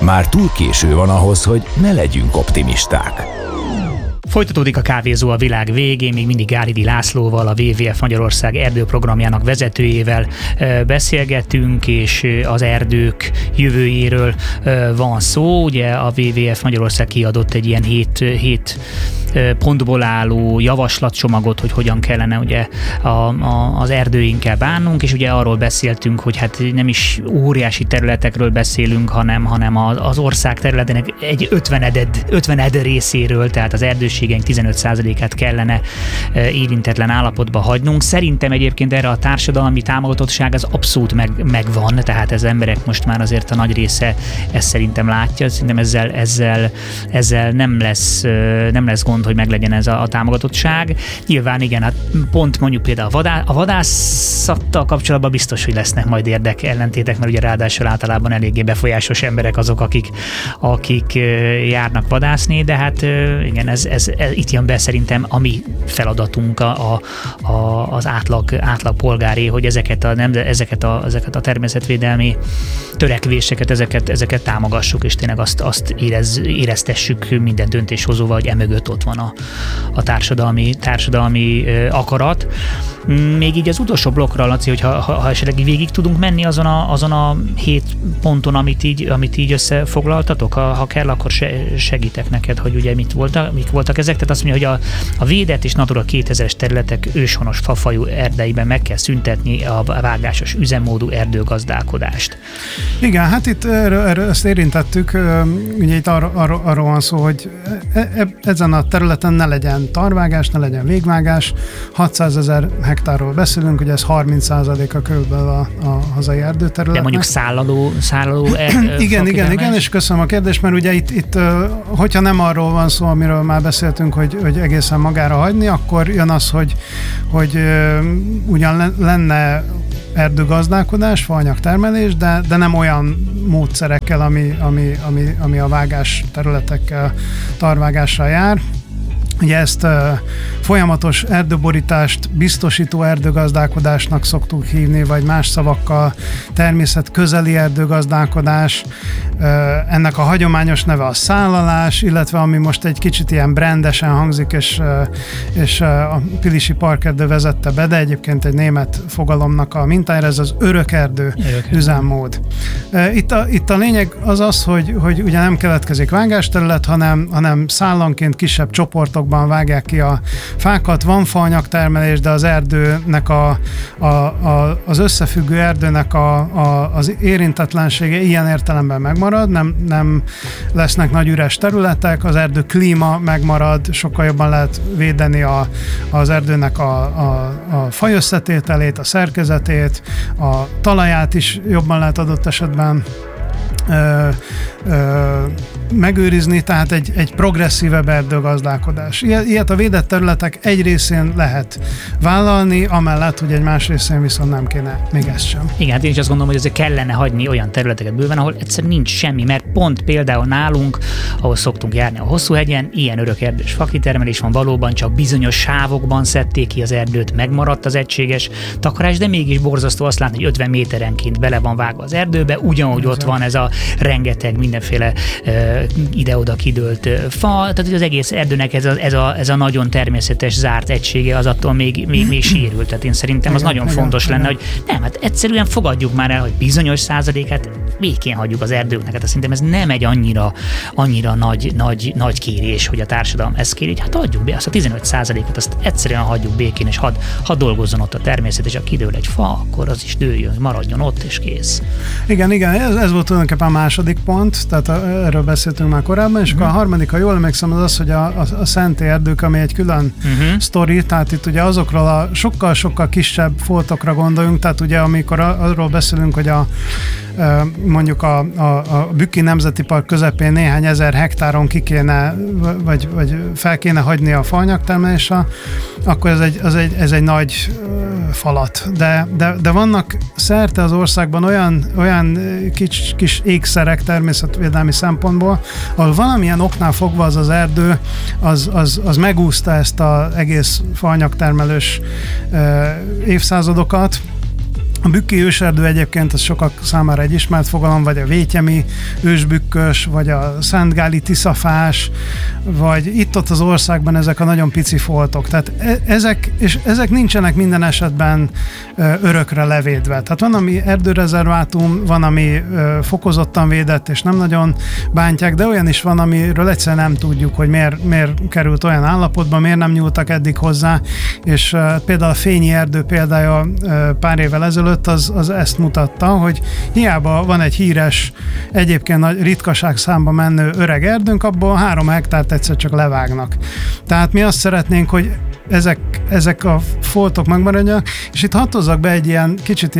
már túl késő van ahhoz, hogy ne legyünk optimisták. Folytatódik a Kávézó a világ végén, még mindig Gálidi Lászlóval, a WWF Magyarország erdőprogramjának vezetőjével beszélgetünk, és az erdők jövőjéről van szó. Ugye a WWF Magyarország kiadott egy ilyen 7 pontból álló javaslatcsomagot, hogy hogyan kellene ugye az erdőinkkel bánnunk, és ugye arról beszéltünk, hogy hát nem is óriási területekről beszélünk, hanem az ország területének egy 50 részéről, tehát az erdőségeink 15%-át kellene érintetlen állapotba hagynunk. Szerintem egyébként erre a társadalmi támogatottság az abszolút megvan, tehát az emberek most már azért a nagy része ezt szerintem látja, szerintem ezzel nem lesz gond, hogy meglegyen ez a támogatottság. Nyilván igen, hát pont mondjuk például a vadászattal kapcsolatban biztos, hogy lesznek majd érdekellentétek, mert ugye ráadásul általában eléggé befolyásos emberek azok, akik járnak vadászni, de hát igen, ez itt jön be szerintem a mi feladatunk az átlag polgáré, hogy ezeket a természetvédelmi törekvéseket, ezeket támogassuk, és tényleg azt éreztessük minden döntéshozóval, hogy emögött ott van a társadalmi akarat. Még így az utolsó blokkra, Laci, hogy ha esetleg végig tudunk menni azon a 7 ponton, amit így összefoglaltatok, ha kell, akkor segítek neked, hogy ugye mik voltak ezek. Tehát azt mondja, hogy a védett és Natura 2000-es területek őshonos fafajú erdeiben meg kell szüntetni a vágásos üzemmódú erdőgazdálkodást. Igen, hát itt ezt érintettük, ugye itt arról van szó, hogy ezen a területen ne legyen tarvágás, ne legyen végvágás, 600 000 hektárról beszélünk, ugye ez 30%-a körülbelül a hazai erdőterületnek. De mondjuk szállaló igen, és köszönöm a kérdést, mert ugye itt hogyha nem arról van szó, amiről már beszéltünk, hogy egészen magára hagyni, akkor jön az, hogy ugyan lenne erdőgazdálkodás, faanyagtermelés, de nem olyan módszerekkel, ami a vágás területekkel, tarvágással jár. Ugye ezt folyamatos erdőborítást biztosító erdőgazdálkodásnak szoktuk hívni, vagy más szavakkal természetközeli erdőgazdálkodás. Ennek a hagyományos neve a szállalás, illetve ami most egy kicsit ilyen brandesen hangzik, és a Pilisi Parkerdő vezette be, de egyébként egy német fogalomnak a mintájára, ez az örökerdő üzemmód. Itt a lényeg az, hogy ugye nem keletkezik vágásterület, hanem szállanként kisebb csoportok vágják ki a fákat, van faanyagtermelés, de az erdőnek az összefüggő erdőnek az érintetlensége ilyen értelemben megmarad, nem lesznek nagy üres területek, az erdő klíma megmarad, sokkal jobban lehet védeni az erdőnek a fajösszetételét, a szerkezetét, a talaját is jobban lehet adott esetben megőrizni, tehát egy progresszívebb erdőgazdálkodás. Ilyet a védett területek egy részén lehet vállalni, amellett, hogy egy más részén viszont nem kéne még ezt sem. Igen, hát én is azt gondolom, hogy azért kellene hagyni olyan területeket bőven, ahol egyszerűen nincs semmi, mert pont például nálunk, ahol szoktunk járni a Hosszúhegyen, ilyen örökerdős fakitermelés van, valóban csak bizonyos sávokban szedték ki az erdőt, megmaradt az egységes takarás, de mégis borzasztó azt látni, hogy 50 méterenként bele van vágva az erdőbe, ugyanúgy ott van ez a rengeteg mindenféle ide-oda kidőlt fa, tehát az egész erdőnek ez a nagyon természetes zárt egysége az attól még sérült. Tehát én szerintem az nagyon fontos lenne, hogy nem, hát egyszerűen fogadjuk már el, hogy bizonyos százalékát békén hagyjuk az erdőknek. Hát szerintem ez nem egy annyira nagy kérés, hogy a társadalom ezt kéri, hogy hát adjuk be azt a 15%-ot, azt egyszerűen hagyjuk békén, és hadd dolgozzon ott a természet, és ha kidől egy fa, akkor az is dőljön, maradjon ott, és kész. Igen, ez volt tulajdonképpen a második pont, tehát erről beszéltünk már korábban, és akkor a harmadik, ha jól emlékszem, az, hogy a szent erdők, ami egy külön sztori, tehát itt ugye azokról a sokkal-sokkal kisebb foltokra gondoljunk, tehát ugye amikor arról beszélünk, hogy mondjuk a Bükki Nemzeti Park közepén néhány ezer hektáron ki kéne, vagy fel kéne hagyni a faanyagtermelésre, akkor ez egy nagy falat. De vannak szerte az országban olyan kis ékszerek természetvédelmi szempontból, ahol valamilyen oknál fogva az erdő, az megúszta ezt az egész faanyagtermelős évszázadokat, A bükki őserdő egyébként az sokak számára egy ismert fogalom, vagy a vétyemi ősbükkös, vagy a szentgáli tiszafás, vagy itt-ott az országban ezek a nagyon pici foltok. Tehát ezek nincsenek minden esetben örökre levédve. Tehát van, ami erdőrezervátum, van, ami fokozottan védett, és nem nagyon bántják, de olyan is van, amiről egyszerűen nem tudjuk, hogy miért került olyan állapotba, miért nem nyúltak eddig hozzá, és például a Fényi erdő példája pár évvel ezelőtt az ezt mutatta, hogy hiába van egy híres, egyébként nagy ritkaság számba menő öreg erdőnk, abból 3 hektárt egyszer csak levágnak. Tehát mi azt szeretnénk, hogy ezek a foltok megmaradjanak, és itt hatozzak be egy kicsit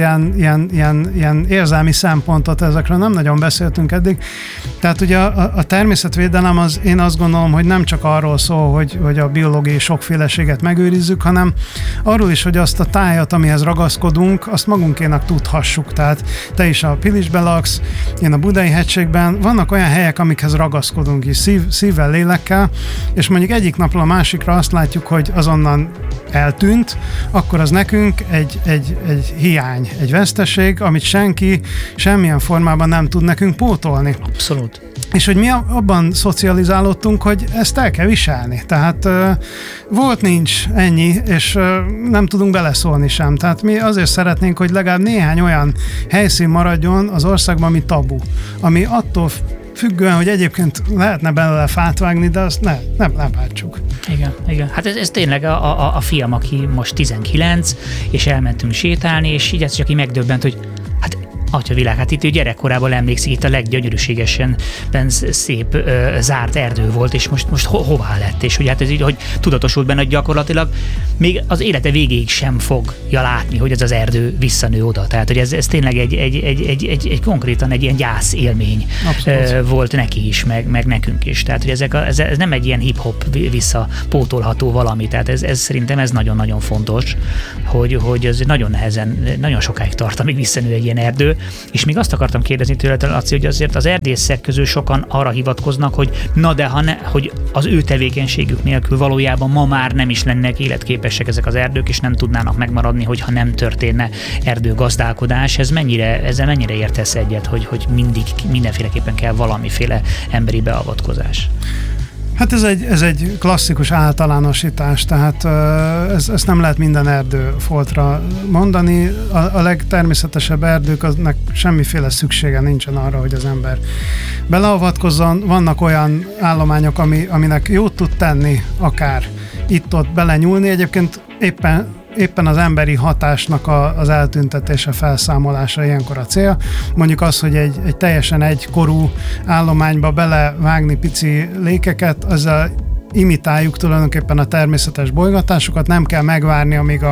ilyen érzelmi szempontot, ezekről nem nagyon beszéltünk eddig. Tehát ugye a természetvédelem az, én azt gondolom, hogy nem csak arról szól, hogy a biológiai sokféleséget megőrizzük, hanem arról is, hogy azt a tájat, amihez ragaszkodunk, azt magunkénak tudhassuk. Tehát te is a Pilisben laksz, én a Budai-hegységben, vannak olyan helyek, amikhez ragaszkodunk is szívvel, lélekkel, és mondjuk egyik napról a másikra azt látjuk, hogy azonnan eltűnt, akkor az nekünk egy hiány, egy veszteség, amit senki semmilyen formában nem tud nekünk pótolni. Abszolút. És hogy mi abban szocializálódtunk, hogy ezt el kell viselni. Tehát volt, nincs, ennyi, és nem tudunk beleszólni sem. Tehát mi azért szeretnénk, hogy legalább néhány olyan helyszín maradjon az országban, ami tabu. Ami attól függően, hogy egyébként lehetne belőle fát vágni, de azt nem bántsuk. Igen. Hát ez tényleg a fiam, aki most 19, és elmentünk sétálni, és így ez csak így megdöbbent, hogy Atyavilág, hát itt ő gyerekkorában emlékszik, itt a leggyönyörűségesen szép zárt erdő volt, és most hová lett? És hogy hát ez így, hogy tudatosult benne, hogy gyakorlatilag még az élete végéig sem fogja látni, hogy ez az erdő visszanő oda. Tehát, hogy ez tényleg egy konkrétan egy ilyen gyász élmény volt neki is, meg nekünk is. Tehát, hogy ez nem egy ilyen hip-hop visszapótolható valami. Tehát ez szerintem ez nagyon-nagyon fontos, hogy ez nagyon sokáig tart, amíg visszanő egy ilyen erdő. És még azt akartam kérdezni tőled, Laci, hogy azért az erdészek közül sokan arra hivatkoznak, hogy hogy az ő tevékenységük nélkül valójában ma már nem is lennek életképesek ezek az erdők, és nem tudnának megmaradni, hogyha nem történne erdőgazdálkodás. Ezzel mennyire értesz egyet, hogy mindenféleképpen kell valamiféle emberi beavatkozás? Hát ez egy klasszikus általánosítás, tehát ezt nem lehet minden erdőfoltra mondani. A legtermészetesebb erdőknek semmiféle szüksége nincsen arra, hogy az ember beleavatkozzon. Vannak olyan állományok, aminek jót tud tenni, akár itt-ott belenyúlni. Egyébként éppen az emberi hatásnak az eltüntetése, felszámolása ilyenkor a cél. Mondjuk az, hogy egy teljesen egykorú állományba belevágni pici lékeket, azzal imitáljuk tulajdonképpen a természetes bolygatásokat, nem kell megvárni, amíg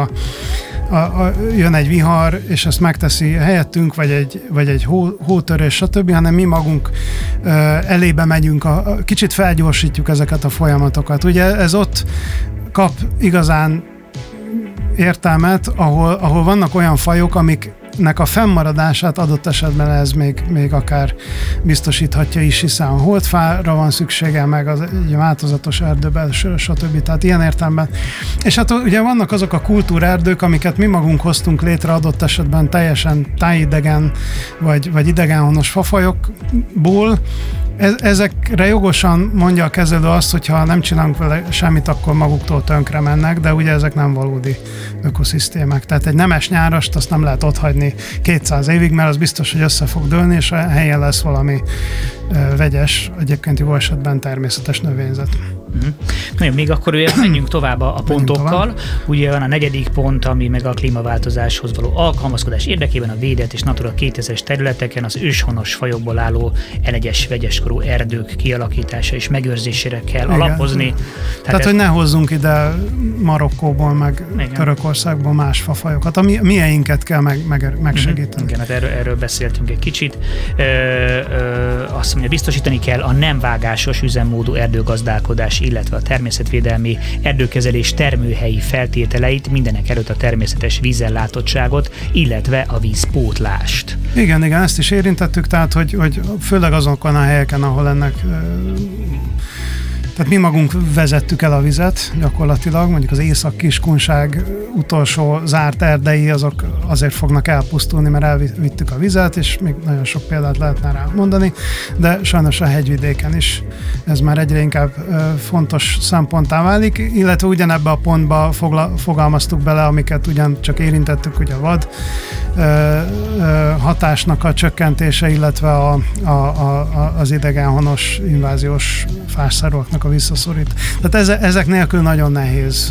jön egy vihar, és ezt megteszi helyettünk, vagy egy hótörés, stb., hanem mi magunk elébe megyünk, kicsit felgyorsítjuk ezeket a folyamatokat. Ugye ez ott kap igazán értelmet, ahol vannak olyan fajok, amiknek a fennmaradását adott esetben ez még akár biztosíthatja is, hiszen a holdfára van szüksége, meg egy változatos erdőben, stb. Tehát ilyen értelemben. És hát ugye vannak azok a kultúrerdők, amiket mi magunk hoztunk létre adott esetben teljesen tájidegen, vagy idegenhonos fafajokból. Ezekre jogosan mondja a kezelő azt, hogyha nem csinálunk vele semmit, akkor maguktól tönkre mennek, de ugye ezek nem valódi ökoszisztémák. Tehát egy nemes nyárast azt nem lehet otthagyni 200 évig, mert az biztos, hogy össze fog dőlni, és a helyen lesz valami vegyes, egyébként jó esetben természetes növényzet. Na jó, még akkor menjünk tovább a pontokkal. Ugye van a 4. pont, ami meg a klímaváltozáshoz való alkalmazkodás érdekében a védett és Natura 2000-es területeken az őshonos fajokból álló elegyes, vegyeskorú erdők kialakítása és megőrzésére kell alapozni. Tehát hogy ne hozzunk ide Marokkóból, meg Törökországból más fafajokat. A mieinket kell megsegíteni. Igen, hát erről beszéltünk egy kicsit. Azt mondja, biztosítani kell a nem vágásos üzemmódú erdőgazdálkodás, illetve a természetvédelmi erdőkezelés termőhelyi feltételeit, mindenek előtt a természetes vízellátottságot, illetve a vízpótlást. Igen, ezt is érintettük, tehát hogy főleg azokon a helyeken, ahol ennek Tehát mi magunk vezettük el a vizet gyakorlatilag, mondjuk az Észak-Kiskunság utolsó zárt erdei, azok azért fognak elpusztulni, mert elvittük a vizet, és még nagyon sok példát lehetne rá mondani, de sajnos a hegyvidéken is ez már egyre inkább fontos szemponttá válik, illetve ugyanebbe a pontba fogalmaztuk bele, amiket ugyancsak érintettük, ugye a vad hatásnak a csökkentése, illetve az idegenhonos inváziós fászároknak a visszaszorít. Tehát ezek nélkül nagyon nehéz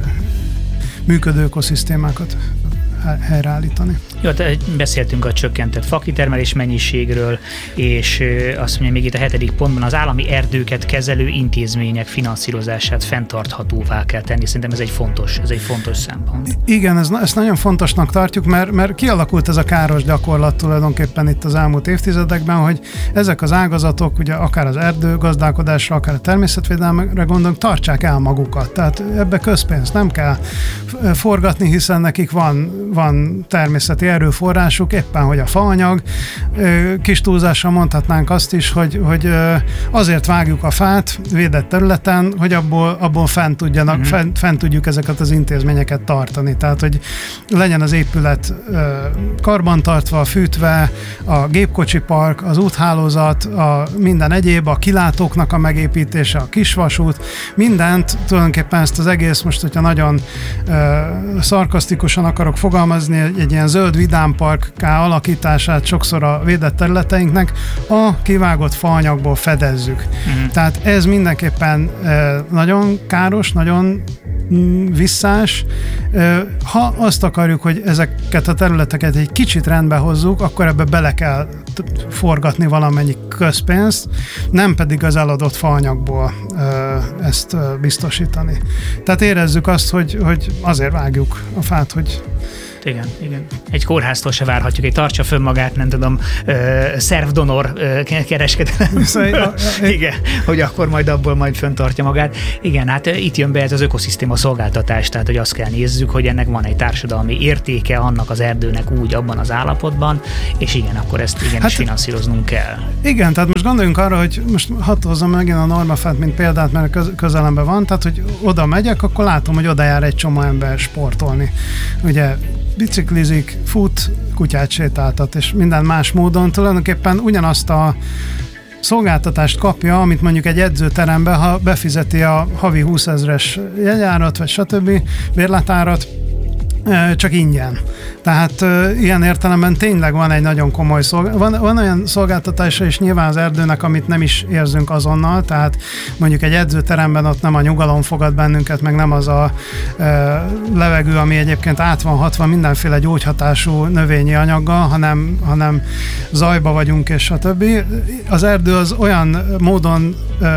működő ökoszisztémákat helyreállítani. Jó, beszéltünk a csökkentett fakitermelés mennyiségről, és azt mondja, még itt a 7. pontban az állami erdőket kezelő intézmények finanszírozását fenntarthatóvá kell tenni. Szerintem ez egy fontos szempont. Igen, ezt nagyon fontosnak tartjuk, mert kialakult ez a káros gyakorlat tulajdonképpen itt az elmúlt évtizedekben, hogy ezek az ágazatok, ugye akár az erdőgazdálkodásra, akár a természetvédelemre gondolunk, tartsák el magukat. Tehát ebbe közpénzt nem kell forgatni, hiszen nekik van természeti erőforrásuk, éppen hogy a faanyag. Kis túlzással mondhatnánk azt is, hogy azért vágjuk a fát védett területen, hogy abból fent tudjuk ezeket az intézményeket tartani. Tehát, hogy legyen az épület karbantartva, fűtve, a gépkocsi park, az úthálózat, minden egyéb, a kilátóknak a megépítése, a kisvasút, mindent, tulajdonképpen ezt az egész, most hogyha nagyon szarkasztikusan akarok fogalmazni, egy ilyen zöld vidámparkká alakítását sokszor a védett területeinknek a kivágott faanyagból fedezzük. Tehát ez mindenképpen nagyon káros, nagyon visszás. Ha azt akarjuk, hogy ezeket a területeket egy kicsit rendbe hozzuk, akkor ebbe bele kell forgatni valamennyi közpénzt, nem pedig az eladott faanyagból ezt biztosítani. Tehát érezzük azt, hogy azért vágjuk a fát, hogy igen. Egy kórháztól se várhatjuk, hogy tartsa fönn magát, nem tudom, szervdonor kereskedelem. Igen, hogy akkor abból fenntartja magát. Igen, hát itt jön be ez az ökoszisztéma szolgáltatás, tehát hogy azt kell nézzük, hogy ennek van egy társadalmi értéke annak az erdőnek úgy abban az állapotban, és igen, akkor ezt igenis finanszíroznunk kell. Igen, tehát most gondoljunk arra, hogy most hadd hozzam megint a Normafát, mint példát, mert közelemben van, tehát hogy oda megyek, akkor látom, hogy oda jár egy csomó ember sportolni. Ugye biciklizik, fut, kutyát sétáltat, és minden más módon tulajdonképpen ugyanazt a szolgáltatást kapja, amit mondjuk egy edzőteremben, ha befizeti a havi 20 000-es jegyárat, vagy stb. Bérletárat, csak ingyen. Tehát ilyen értelemben tényleg van egy nagyon komoly van olyan szolgáltatása is nyilván az erdőnek, amit nem is érzünk azonnal, tehát mondjuk egy edzőteremben ott nem a nyugalom fogad bennünket, meg nem az a levegő, ami egyébként át van hatva mindenféle gyógyhatású növényi anyaggal, hanem zajba vagyunk és a többi. Az erdő az olyan módon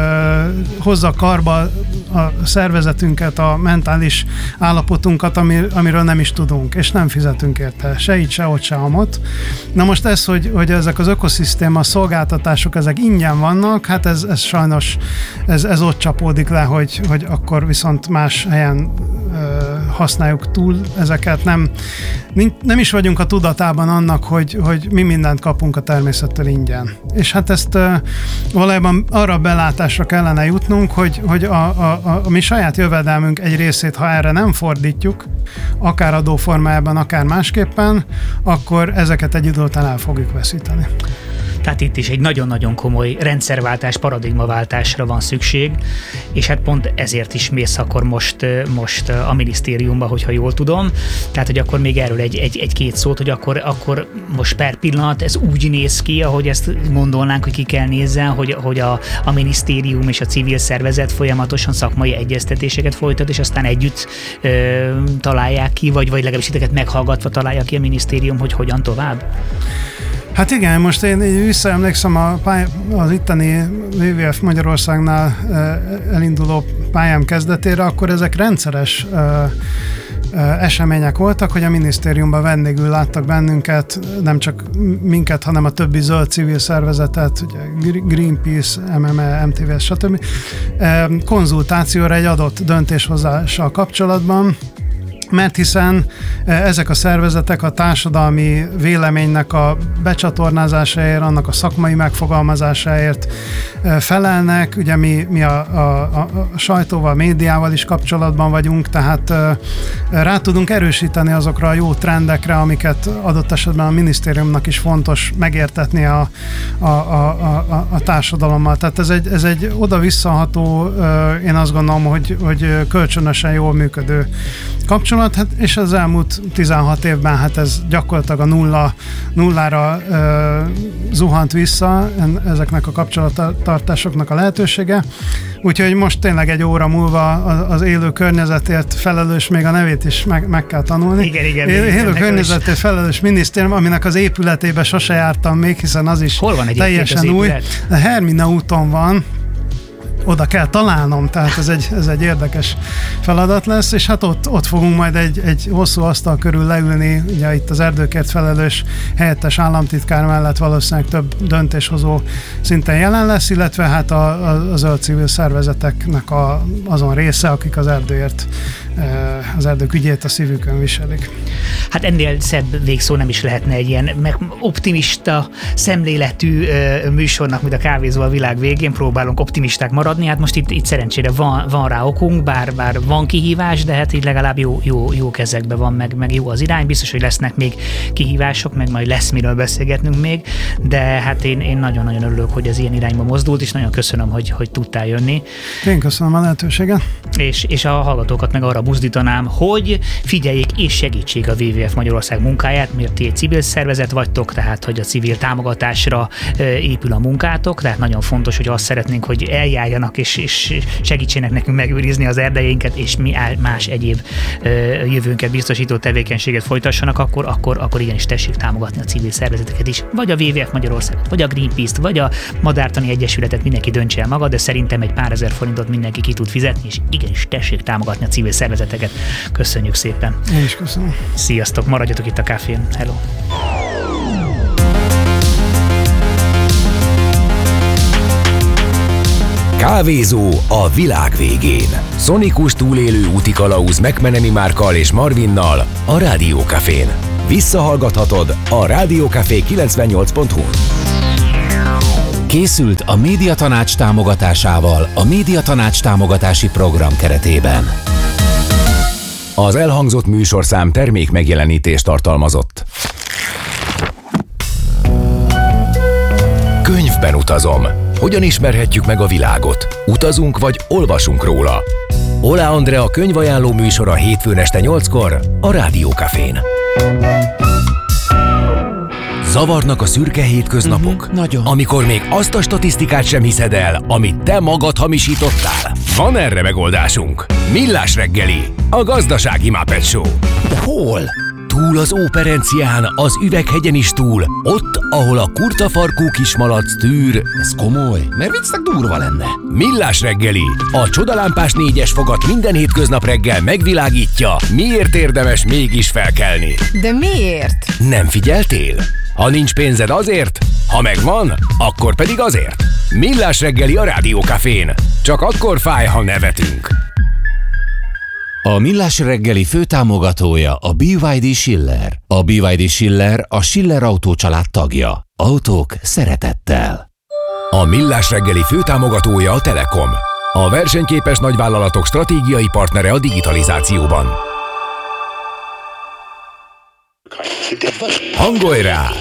hozza karba a szervezetünket, a mentális állapotunkat, amiről nem is tudunk, és nem fizetünk érte. Se itt, se ott, se amott. Na most ez, hogy ezek az ökoszisztéma szolgáltatások, ezek ingyen vannak, hát ez sajnos ez ott csapódik le, hogy akkor viszont más helyen használjuk túl ezeket. Nem is vagyunk a tudatában annak, hogy mi mindent kapunk a természettől ingyen. És hát ezt valójában arra belátásra kellene jutnunk, hogy a mi saját jövedelmünk egy részét, ha erre nem fordítjuk, akár adóformájában, akár másképpen, akkor ezeket egy idő után el fogjuk veszíteni. Tehát itt is egy nagyon-nagyon komoly rendszerváltás, paradigmaváltásra van szükség, és hát pont ezért is mész akkor most a minisztériumba, hogyha jól tudom. Tehát, hogy akkor még erről egy-két szót, hogy akkor most per pillanat ez úgy néz ki, ahogy ezt gondolnánk, hogy ki kell nézzen, hogy a minisztérium és a civil szervezet folyamatosan szakmai egyeztetéseket folytat, és aztán együtt találják ki, vagy legalábbis titeket meghallgatva találja ki a minisztérium, hogy hogyan tovább? Hát igen, most én visszaemlékszem az itteni WWF Magyarországnál elinduló pályám kezdetére, akkor ezek rendszeres események voltak, hogy a minisztériumban vendégül láttak bennünket, nem csak minket, hanem a többi zöld civil szervezetet, ugye Greenpeace, MMA, MTV, stb. Konzultációra egy adott döntéshozással kapcsolatban, mert hiszen ezek a szervezetek a társadalmi véleménynek a becsatornázásáért, annak a szakmai megfogalmazásáért felelnek. Ugye mi a sajtóval, médiával is kapcsolatban vagyunk, tehát rá tudunk erősíteni azokra a jó trendekre, amiket adott esetben a minisztériumnak is fontos megértetni a társadalommal. Tehát ez egy oda-visszaható, én azt gondolom, hogy kölcsönösen jól működő kapcsolat, hát, és az elmúlt 16 évben hát ez gyakorlatilag a nullára zuhant vissza ezeknek a kapcsolattartásoknak a lehetősége. Úgyhogy most tényleg egy óra múlva az élő környezetért felelős, még a nevét is meg kell tanulni. Igen. Élő környezetért felelős minisztérium, aminek az épületébe sose jártam még, hiszen az is teljesen új. A Hermina úton van, oda kell találnom, tehát ez egy érdekes feladat lesz, és hát ott fogunk majd egy hosszú asztal körül leülni, ugye itt az erdőkért felelős helyettes államtitkár mellett valószínűleg több döntéshozó szinten jelen lesz, illetve hát a zöld civil szervezeteknek azon része, akik az erdők ügyét a szívükön viselik. Hát ennél szebb végszó nem is lehetne egy ilyen optimista szemléletű műsornak, mint a Kávézó a világ végén. Próbálunk optimisták maradni, hát most itt szerencsére van rá okunk, bár van kihívás, de hát így legalább jó kezekben van, meg jó az irány. Biztos, hogy lesznek még kihívások, meg majd lesz miről beszélgetnünk még, de hát én nagyon-nagyon örülök, hogy ez ilyen irányba mozdult, és nagyon köszönöm, hogy tudtál jönni. Én köszönöm a lehetőséget. És a hallgatókat meg arra buzdítanám, hogy figyeljék és segítsék a WWF Magyarország munkáját, mert ti egy civil szervezet vagytok, tehát hogy a civil támogatásra épül a munkátok, tehát nagyon fontos, hogy azt szeretnénk, hogy eljárjanak és segítsenek nekünk megőrizni az erdejénket, és mi más egyéb jövőnket biztosító tevékenységet folytassanak, akkor igenis tessék támogatni a civil szervezeteket is, vagy a WWF Magyarországot, vagy a Greenpeace-t, vagy a Madártani Egyesületet, mindenki döntse el maga, de szerintem egy pár ezer forintot mindenki ki tud fizetni, és igenis tessék támogatni a civil szervezeteket. Köszönjük szépen. Én is köszönöm. Sziasztok, maradjatok itt a kávézón. Hello. Kávézó a világ végén. Szonikus túlélő útikalauz McMenemy Márkkal és Marvinnal a Rádió Cafén. Visszahallgathatod a rádiócafé 98.hu. Készült a Médiatanács támogatásával a Médiatanács támogatási program keretében. Az elhangzott műsorszám termék megjelenítést tartalmazott. Könyvben utazom. Hogyan ismerhetjük meg a világot? Utazunk vagy olvasunk róla? Ola Andrea könyvajánló műsora hétfőn este 8-kor a Rádió Cafén. Zavarnak a szürke hétköznapok? Nagyon. Amikor még azt a statisztikát sem hiszed el, amit te magad hamisítottál? Van erre megoldásunk. Millás reggeli, a gazdasági Muppet Show. De hol? Túl az Óperencián, az Üveghegyen is túl, ott, ahol a kurtafarkú kismalac tűr. Ez komoly, mert viccnek durva lenne. Millás reggeli, a csodalámpás 4-es fogat minden hétköznap reggel megvilágítja, miért érdemes mégis felkelni. De miért? Nem figyeltél? Ha nincs pénzed azért, ha megvan, akkor pedig azért. Millás reggeli a Rádió Cafén. Csak akkor fáj, ha nevetünk. A Millás reggeli főtámogatója a BYD Schiller. A BYD Schiller a Schiller Autó család tagja. Autók szeretettel. A Millás reggeli főtámogatója a Telekom. A versenyképes nagyvállalatok stratégiai partnere a digitalizációban. Hangolj rá!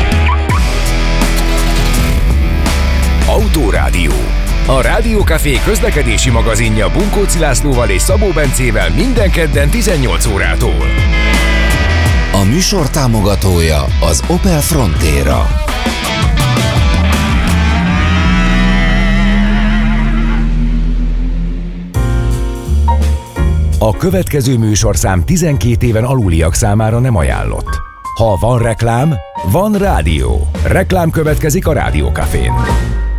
Autórádió. A Rádió Café közlekedési magazinja Bunkóci Lászlóval és Szabó Bencével minden kedden 18 órától. A műsor támogatója az Opel Frontera. A következő műsorszám 12 éven aluliak számára nem ajánlott. Ha van reklám, van rádió. Reklám következik a Rádió Cafén.